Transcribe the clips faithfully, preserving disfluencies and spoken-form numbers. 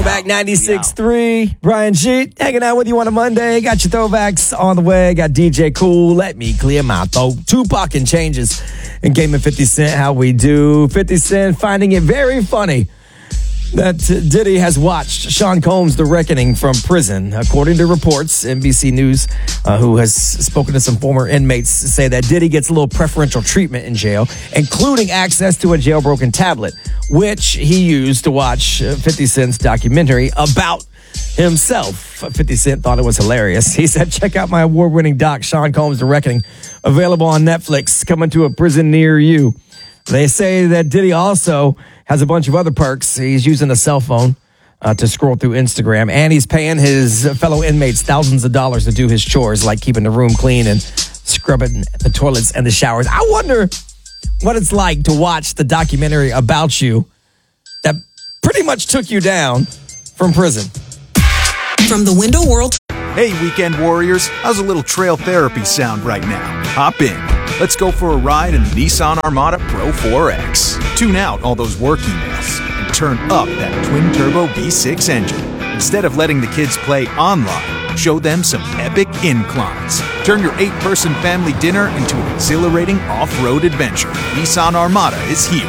Throwback ninety-six point three. Brian G. hanging out with you on a Monday. Got your throwbacks on the way. Got D J Cool. Let me clear my throat. Tupac and Changes. And Game of fifty Cent. How we do. fifty Cent finding it very funny that Diddy has watched Sean Combs' The Reckoning from prison. According to reports, N B C News, uh, who has spoken to some former inmates, say that Diddy gets a little preferential treatment in jail, including access to a jailbroken tablet, which he used to watch fifty Cent's documentary about himself. fifty Cent thought it was hilarious. He said, check out my award-winning doc, Sean Combs' The Reckoning, available on Netflix, coming to a prison near you. They say that Diddy also has a bunch of other perks. He's using a cell phone uh, to scroll through Instagram, and he's paying his fellow inmates thousands of dollars to do his chores, like keeping the room clean and scrubbing the toilets and the showers. I wonder what it's like to watch the documentary about you that pretty much took you down from prison. From the Window World. Hey, weekend warriors, how's a little trail therapy sound right now? Hop in. Let's go for a ride in the Nissan Armada Pro four X. Tune out all those work emails and turn up that twin-turbo V six engine. Instead of letting the kids play online, show them some epic inclines. Turn your eight-person family dinner into an exhilarating off-road adventure. Nissan Armada is here.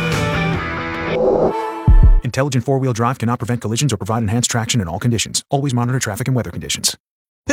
Intelligent four-wheel drive cannot prevent collisions or provide enhanced traction in all conditions. Always monitor traffic and weather conditions.